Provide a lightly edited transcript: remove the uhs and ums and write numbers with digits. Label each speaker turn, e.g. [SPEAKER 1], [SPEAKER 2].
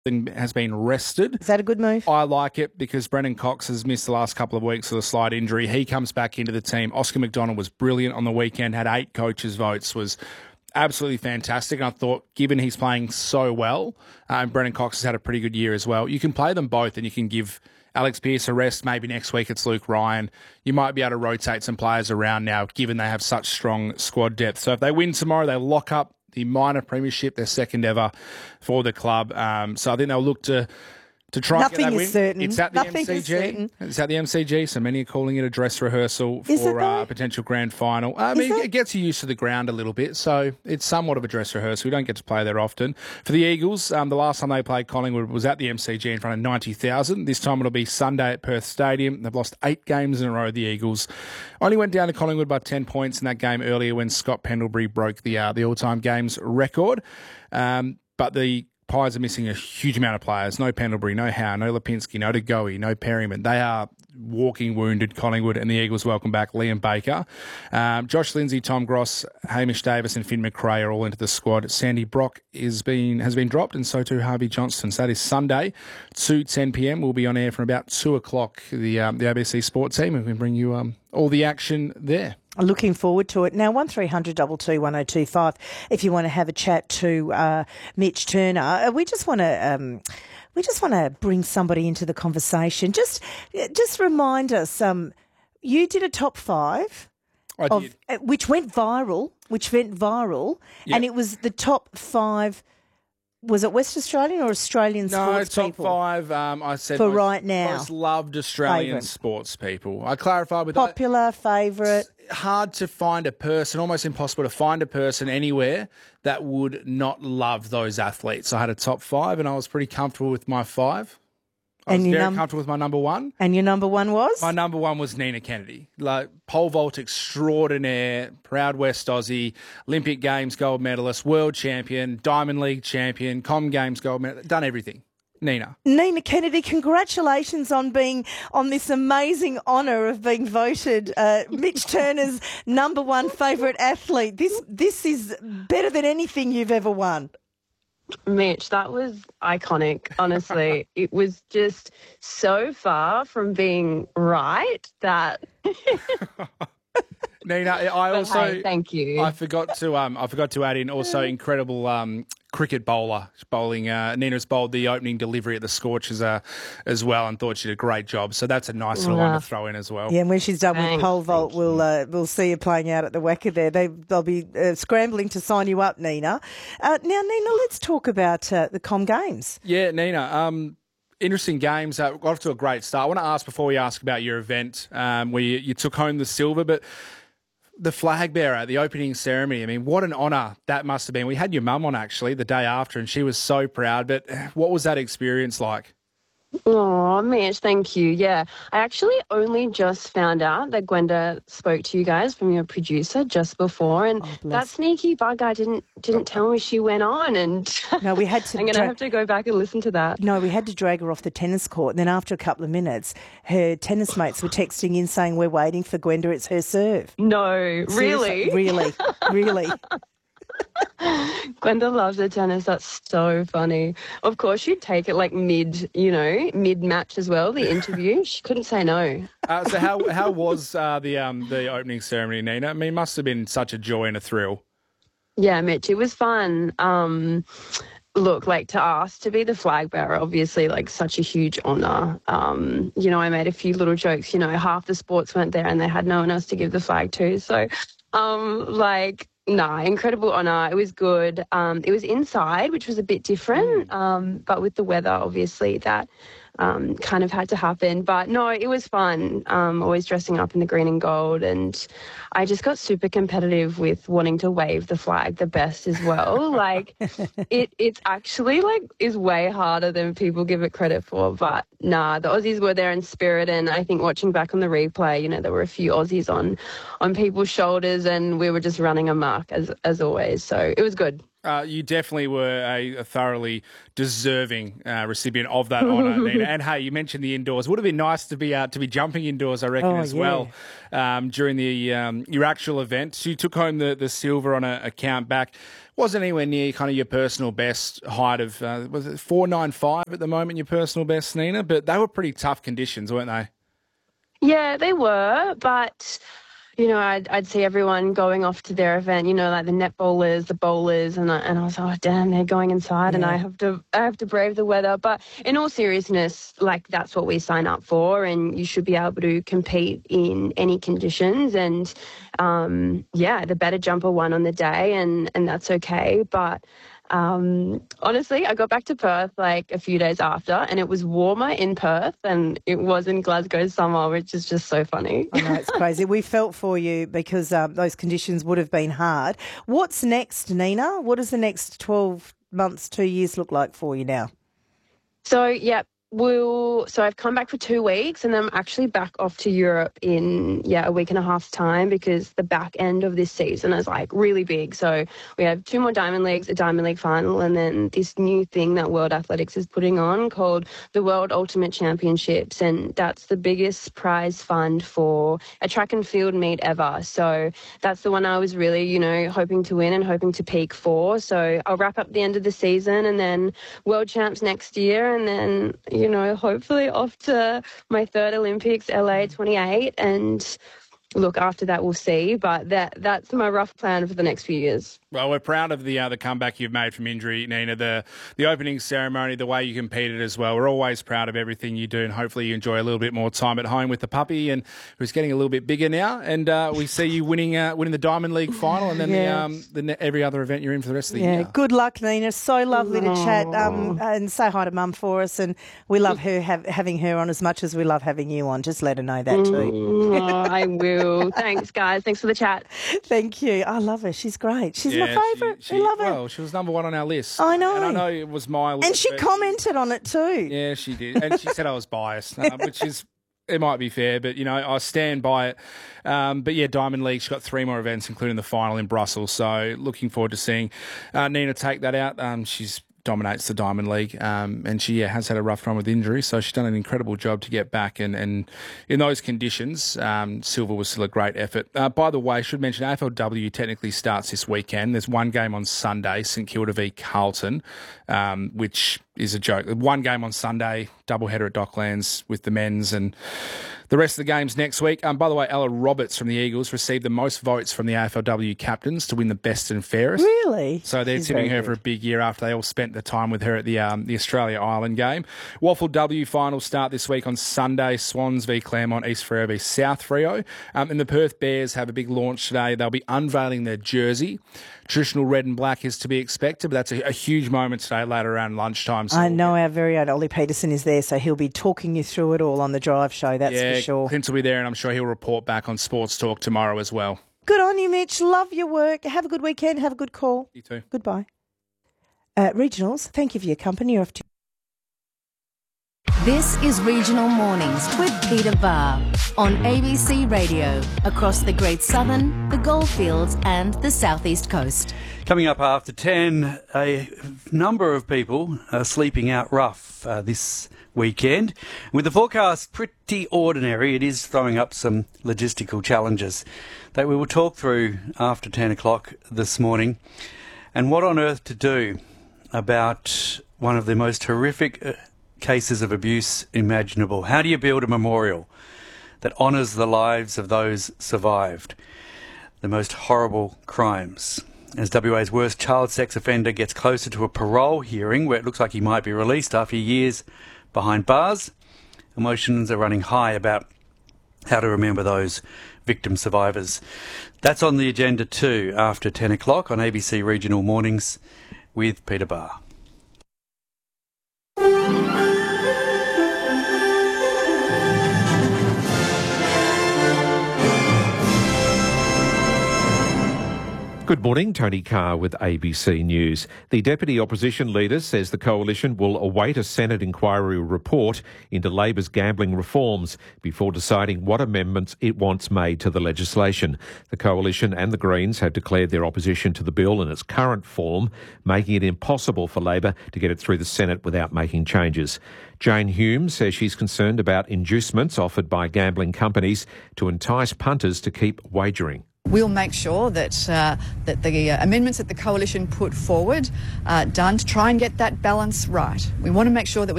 [SPEAKER 1] has been rested.
[SPEAKER 2] Is that a good move?
[SPEAKER 1] I like it because Brendan Cox has missed the last couple of weeks with a slight injury. He comes back into the team. Oscar McDonald was brilliant on the weekend, had 8 coaches' votes, was absolutely fantastic. And I thought, given he's playing so well, and Brendan Cox has had a pretty good year as well, you can play them both and you can give Alex Pearce a rest. Maybe next week it's Luke Ryan. You might be able to rotate some players around now, given they have such strong squad depth. So if they win tomorrow, they lock up the minor premiership, their second ever for the club. So I think they'll look to try and get that win.
[SPEAKER 2] Nothing is certain.
[SPEAKER 1] It's at the MCG. It's at the MCG, so many are calling it a dress rehearsal for a potential grand final. I mean, it gets you used to the ground a little bit, so it's somewhat of a dress rehearsal. We don't get to play there often. For the Eagles, the last time they played Collingwood was at the MCG in front of 90,000. This time it'll be Sunday at Perth Stadium. They've lost 8 games in a row, the Eagles. Only went down to Collingwood by 10 points in that game earlier when Scott Pendlebury broke the all-time games record. But the Pies are missing a huge amount of players. No Pendlebury, no Howe, no Lipinski, no DeGoey, no Perryman. They are walking wounded, Collingwood, and the Eagles welcome back Liam Baker. Josh Lindsay, Tom Gross, Hamish Davis and Finn McRae are all into the squad. Sandy Brock has been dropped, and so too Harvey Johnston. So that is Sunday, 10 p.m. We'll be on air from about 2 o'clock, the ABC Sport team, and we can bring you all the action there.
[SPEAKER 2] Looking forward to it. Now, 1300 22 1025. If you want to have a chat to Mitch Turner, we just want to bring somebody into the conversation. Just remind us. You did a top 5, which went viral.
[SPEAKER 1] Yep.
[SPEAKER 2] And it was the top 5. Was it West Australian or Australian sports people?
[SPEAKER 1] No, top 5, I said.
[SPEAKER 2] For right now.
[SPEAKER 1] Most loved Australian sports people. I clarified with
[SPEAKER 2] popular, favourite.
[SPEAKER 1] Hard to find a person, almost impossible to find a person anywhere that would not love those athletes. I had a top 5 and I was pretty comfortable with my 5. I was very comfortable with my number 1.
[SPEAKER 2] And your number 1 was?
[SPEAKER 1] My number 1 was Nina Kennedy. Like, pole vault extraordinaire, proud West Aussie, Olympic Games gold medalist, world champion, Diamond League champion, Com Games gold medalist, done everything. Nina
[SPEAKER 2] Kennedy, congratulations on being on this amazing honour of being voted Mitch Turner's number 1 favourite athlete. This is better than anything you've ever won.
[SPEAKER 3] Mitch, that was iconic, honestly. It was just so far from being right that...
[SPEAKER 1] Nina, I also...
[SPEAKER 3] Hey, thank you.
[SPEAKER 1] I forgot to add in also incredible cricket bowler bowling. Nina's bowled the opening delivery at the Scorchers as well, and thought she did a great job. So that's a nice little one to throw in as well.
[SPEAKER 2] Yeah, and when she's done with pole vault, we'll see her playing out at the WACA there. They'll be scrambling to sign you up, Nina. Now, Nina, let's talk about the Com Games.
[SPEAKER 1] Yeah, Nina. Interesting games. Got off to a great start. I want to ask before we ask about your event where you took home the silver, but the flag bearer, the opening ceremony, I mean, what an honour that must have been. We had your mum on, actually, the day after, and she was so proud. But what was that experience like?
[SPEAKER 3] Oh, Mitch, thank you. Yeah, I actually only just found out that Gwenda spoke to you guys from your producer just before, and that sneaky bugger didn't tell me she went on. And
[SPEAKER 2] no, we had to.
[SPEAKER 3] I'm going to have to go back and listen to that.
[SPEAKER 2] No, we had to drag her off the tennis court, and then after a couple of minutes, her tennis mates were texting in saying, "We're waiting for Gwenda. It's her serve."
[SPEAKER 3] No,
[SPEAKER 2] really, really.
[SPEAKER 3] Gwenda loves her tennis. That's so funny. Of course, she'd take it like mid-match as well, the interview. She couldn't say no.
[SPEAKER 1] So how was the opening ceremony, Nina? I mean, it must have been such a joy and a thrill.
[SPEAKER 3] Yeah, Mitch, it was fun. Look, like, to ask to be the flag bearer, obviously, like, such a huge honour. I made a few little jokes. Half the sports weren't there and they had no one else to give the flag to. So, incredible honour. It was good. It was inside, which was a bit different, but with the weather, obviously, that kind of had to happen. But no, it was fun, always dressing up in the green and gold, and I just got super competitive with wanting to wave the flag the best as well. Like, it's actually, like, is way harder than people give it credit for. But nah, the Aussies were there in spirit, and I think watching back on the replay, there were a few Aussies on people's shoulders, and we were just running amok as always. So it was good.
[SPEAKER 1] You definitely were a thoroughly deserving recipient of that honour, Nina. And hey, you mentioned the indoors. Would have been nice to be jumping indoors, I reckon, well during the your actual event. You took home the silver on a count back. Wasn't anywhere near kind of your personal best height of was it 4.95 at the moment, your personal best, Nina? But they were pretty tough conditions, weren't they?
[SPEAKER 3] Yeah, they were, but I'd see everyone going off to their event, like the netballers, the bowlers, and I was like, oh, damn, they're going inside and I have to brave the weather. But in all seriousness, like that's what we sign up for, and you should be able to compete in any conditions. And the better jumper won on the day, and that's okay. But honestly, I got back to Perth like a few days after, and it was warmer in Perth than it was in Glasgow summer, which is just so funny.
[SPEAKER 2] I know, it's crazy. We felt for you because those conditions would have been hard. What's next, Nina? What does the next 12 months, 2 years look like for you now?
[SPEAKER 3] So, So I've come back for 2 weeks, and then I'm actually back off to Europe in, a week and a half's time, because the back end of this season is like really big. So we have 2 more Diamond Leagues, a Diamond League final, and then this new thing that World Athletics is putting on called the World Ultimate Championships. And that's the biggest prize fund for a track and field meet ever. So that's the one I was really, hoping to win and hoping to peak for. So I'll wrap up the end of the season, and then World Champs next year, and then, hopefully off to my third Olympics, LA 28. And look, after that, we'll see. But that's my rough plan for the next few years.
[SPEAKER 1] Well, we're proud of the comeback you've made from injury, Nina, the opening ceremony, the way you competed as well. We're always proud of everything you do, and hopefully you enjoy a little bit more time at home with the puppy, and who's getting a little bit bigger now. And we see you winning the Diamond League final, and then every other event you're in for the rest of the year.
[SPEAKER 2] Good luck, Nina. So lovely to chat, and say hi to Mum for us. And we love her having her on as much as we love having you on. Just let her know that too.
[SPEAKER 3] I will. Thanks, guys. Thanks for the chat.
[SPEAKER 2] Thanmy you. I love her. She's great. She's my favourite. I love her.
[SPEAKER 1] Well, she was number one on our list.
[SPEAKER 2] I know.
[SPEAKER 1] And I know it was my list.
[SPEAKER 2] And she commented on it too.
[SPEAKER 1] Yeah, she did. And she said I was biased, which is, it might be fair, but, I stand by it. But, yeah, Diamond League, she's got 3 more events, including the final in Brussels. So looking forward to seeing Nina take that out. She's dominates the Diamond League, and she has had a rough run with injury, so she's done an incredible job to get back, and in those conditions, silver was still a great effort. By the way, I should mention AFLW technically starts this weekend. There's one game on Sunday, St Kilda v Carlton, which is a joke. One game on Sunday, doubleheader at Docklands with the men's, and the rest of the games next week. By the way, Ella Roberts from the Eagles received the most votes from the AFLW captains to win the best and fairest.
[SPEAKER 2] Really?
[SPEAKER 1] So they're tipping her for a big year after they all spent the time with her at the Australia Island game. Waffle W final start this week on Sunday. Swans v Claremont, East Freo v South Freo. And the Perth Bears have a big launch today. They'll be unveiling their jersey. Traditional red and black is to be expected, but that's a huge moment today later around lunchtime. So
[SPEAKER 2] I know our very own Ollie Peterson is there, so he'll be talking you through it all on the drive show, that's for sure.
[SPEAKER 1] Clint will be there, and I'm sure he'll report back on Sports Talk tomorrow as well.
[SPEAKER 2] Good on you, Mitch. Love your work. Have a good weekend. Have a good call.
[SPEAKER 1] You too.
[SPEAKER 2] Goodbye. Regionals, thank you for your company. You're off to...
[SPEAKER 4] This is Regional Mornings with Peter Barr on ABC Radio across the Great Southern, the Goldfields and the Southeast Coast.
[SPEAKER 5] Coming up after 10, a number of people are sleeping out rough this weekend. With the forecast pretty ordinary, it is throwing up some logistical challenges that we will talk through after 10 o'clock this morning. And what on earth to do about one of the most horrific cases of abuse imaginable. How do you build a memorial that honours the lives of those survived the most horrible crimes? As WA's worst child sex offender gets closer to a parole hearing where it looks like he might be released after years behind bars, emotions are running high about how to remember those victim survivors. That's on the agenda too after 10 o'clock on ABC Regional Mornings with Peter Barr.
[SPEAKER 6] Good morning, Tony Carr with ABC News. The Deputy Opposition Leader says the Coalition will await a Senate inquiry report into Labor's gambling reforms before deciding what amendments it wants made to the legislation. The Coalition and the Greens have declared their opposition to the bill in its current form, making it impossible for Labor to get it through the Senate without making changes. Jane Hume says she's concerned about inducements offered by gambling companies to entice punters to keep wagering.
[SPEAKER 7] We'll make sure that the amendments that the Coalition put forward are done to try and get that balance right. We want to make sure that we